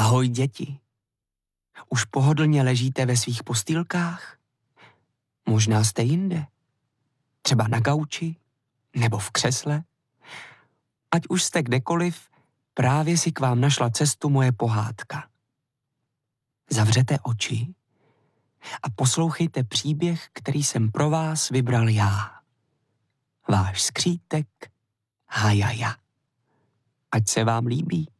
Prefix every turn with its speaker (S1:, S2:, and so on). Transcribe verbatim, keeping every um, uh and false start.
S1: Ahoj, děti. Už pohodlně ležíte ve svých postýlkách? Možná jste jinde. Třeba na gauči nebo v křesle. Ať už jste kdekoliv, právě si k vám našla cestu moje pohádka. Zavřete oči a poslouchejte příběh, který jsem pro vás vybral já. Váš skřítek Hajaja. Ať se vám líbí.